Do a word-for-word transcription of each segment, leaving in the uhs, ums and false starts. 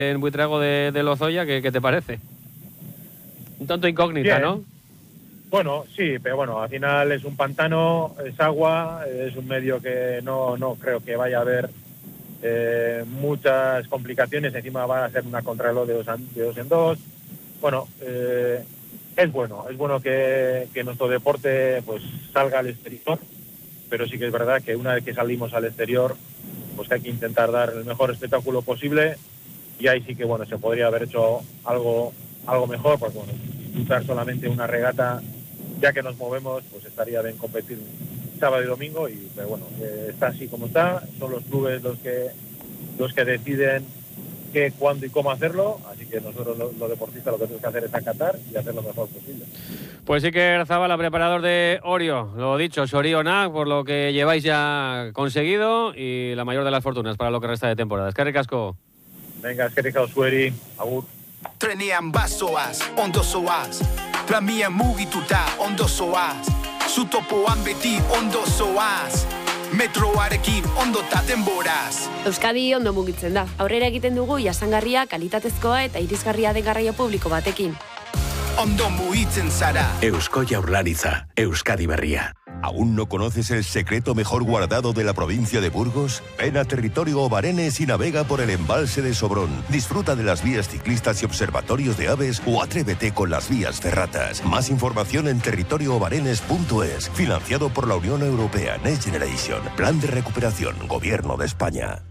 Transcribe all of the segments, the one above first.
en Buitrago de, de Lozoya, ¿qué, ¿qué te parece? Un tanto incógnita, Bien. ¿no? Bueno, sí, pero bueno, al final es un pantano, es agua, es un medio que no, no creo que vaya a haber eh, muchas complicaciones. Encima va a ser una contrarreloj de dos, de dos en dos. Bueno, eh, es bueno, es bueno que, que nuestro deporte pues salga al exterior, pero sí que es verdad que una vez que salimos al exterior, pues hay que intentar dar el mejor espectáculo posible, y ahí sí que bueno, se podría haber hecho algo, algo mejor, pues bueno, disfrutar solamente una regata, ya que nos movemos, pues estaría bien competir sábado y domingo, y pero bueno, eh, está así como está, son los clubes los que los que deciden qué, cuándo y cómo hacerlo, así que nosotros los, los deportistas lo que tenemos que hacer es acatar y hacer lo mejor posible. Pues sí que Zabala, preparador de Orio, lo dicho, Sorionak, por lo que lleváis ya conseguido, y la mayor de las fortunas para lo que resta de temporada. Es que ricasco. Venga, es que ricasco, Sueri, agur. Trenean bazoaz, ondo zoaz, plamian mugituta ondo zoaz, zutopoan beti ondo zoaz, metroarekin ondota denboraz. Euskadi ondo mugitzen da. Aurrera egiten dugu jasangarria, kalitatezkoa eta irisgarria den garraio publiko batekin. Ondo mugitzen zara. Eusko Jaurlaritza, Euskadi berria. ¿Aún no conoces el secreto mejor guardado de la provincia de Burgos? Ven a Territorio Obarenes y navega por el embalse de Sobrón. Disfruta de las vías ciclistas y observatorios de aves, o atrévete con las vías ferratas. Más información en territorio obarenes punto es. Financiado por la Unión Europea Next Generation. Plan de recuperación. Gobierno de España.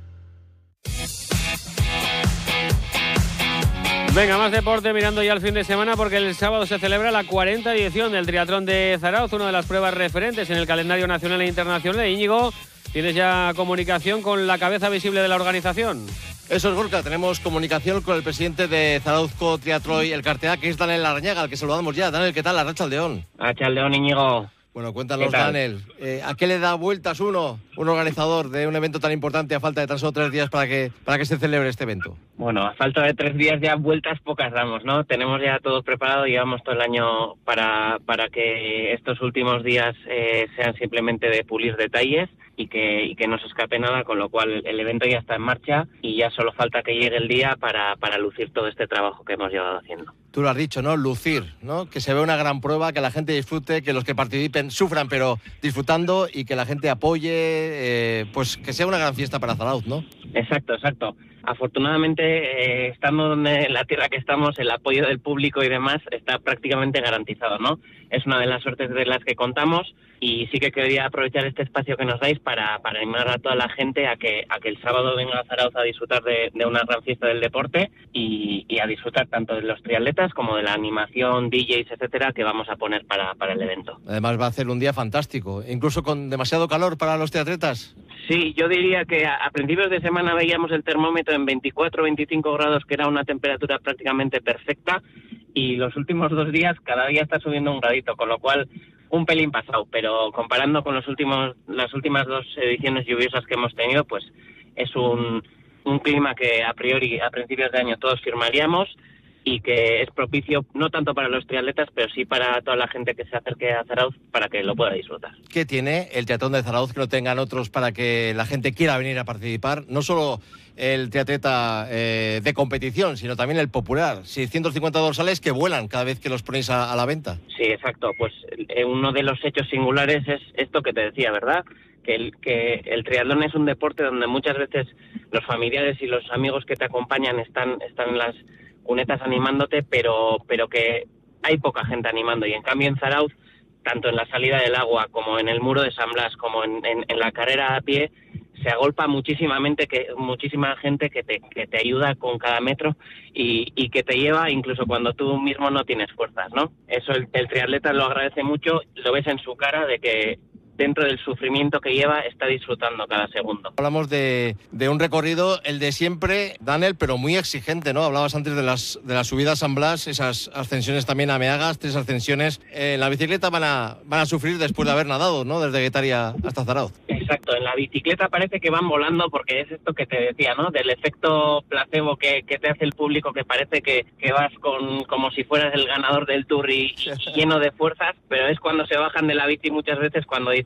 Venga, más deporte mirando ya el fin de semana, porque el sábado se celebra la cuarta edición del triatlón de Zarauz, una de las pruebas referentes en el calendario nacional e internacional. Íñigo, ¿tienes ya comunicación con la cabeza visible de la organización? Eso es, Gorka, tenemos comunicación con el presidente de Zarauzko Triatloi Elkartea, que es Daniel Larrañaga, al que saludamos ya. Daniel, ¿qué tal? Arratsaldeon. Arratsaldeon, Íñigo. Bueno, cuéntanos, Daniel, eh, ¿a qué le da vueltas uno, un organizador de un evento tan importante, a falta de tan solo tres días para que, para que se celebre este evento? Bueno, a falta de tres días ya vueltas pocas damos, ¿no? Tenemos ya todo preparado, llevamos todo el año para, para que estos últimos días eh, sean simplemente de pulir detalles y que, y que no se escape nada, con lo cual el evento ya está en marcha y ya solo falta que llegue el día para, para lucir todo este trabajo que hemos llevado haciendo. Tú lo has dicho, ¿no? Lucir, ¿no? Que se vea una gran prueba, que la gente disfrute, que los que participen sufran, pero disfrutando, y que la gente apoye, eh, pues que sea una gran fiesta para Zarauz, ¿no? Exacto, exacto. Afortunadamente, eh, estando en la tierra que estamos, el apoyo del público y demás está prácticamente garantizado, ¿no? Es una de las suertes de las que contamos, y sí que quería aprovechar este espacio que nos dais para, para animar a toda la gente a que, a que el sábado venga a Zarauz a disfrutar de, de una gran fiesta del deporte y, y a disfrutar tanto de los triatletas como de la animación, D Js, etcétera, que vamos a poner para, para el evento. Además va a ser un día fantástico, incluso con demasiado calor para los triatletas. Sí, yo diría que a, a principios de semana veíamos el termómetro en veinticuatro, veinticinco grados, que era una temperatura prácticamente perfecta, y los últimos dos días cada día está subiendo un gradito, con lo cual un pelín pasado, pero comparando con los últimos, las últimas dos ediciones lluviosas que hemos tenido, pues es un, un clima que a priori a principios de año todos firmaríamos, y que es propicio no tanto para los triatletas, pero sí para toda la gente que se acerque a Zarauz para que lo pueda disfrutar. ¿Qué tiene el triatlón de Zarauz que no tengan otros para que la gente quiera venir a participar? No solo el triatleta eh, de competición, sino también el popular. seiscientos cincuenta dorsales que vuelan cada vez que los ponéis a, a la venta. Sí, exacto. Pues eh, uno de los hechos singulares es esto que te decía, ¿verdad? Que el, que el triatlón es un deporte donde muchas veces los familiares y los amigos que te acompañan están, están en las cunetas animándote, pero pero que hay poca gente animando, y en cambio en Zarauz, tanto en la salida del agua como en el muro de San Blas, como en, en, en la carrera a pie, se agolpa muchísimamente que muchísima gente que te que te ayuda con cada metro y, y que te lleva incluso cuando tú mismo no tienes fuerzas, ¿no? Eso el, el triatleta lo agradece mucho, lo ves en su cara de que dentro del sufrimiento que lleva, está disfrutando cada segundo. Hablamos de, de un recorrido, el de siempre, Daniel, pero muy exigente, ¿no? Hablabas antes de las de la subida a San Blas, esas ascensiones también a Meagas, tres ascensiones. Eh, en la bicicleta van a, van a sufrir después de haber nadado, ¿no? Desde Guetaria hasta Zarauz. Exacto, en la bicicleta parece que van volando, porque es esto que te decía, ¿no? Del efecto placebo que, que te hace el público, que parece que, que vas con como si fueras el ganador del Tour y, y lleno de fuerzas, pero es cuando se bajan de la bici muchas veces cuando dicen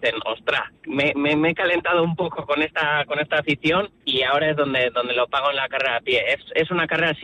dicen, ostras, me, me, me he calentado un poco con esta con esta afición y ahora es donde donde lo pago en la carrera a pie. Es, es una carrera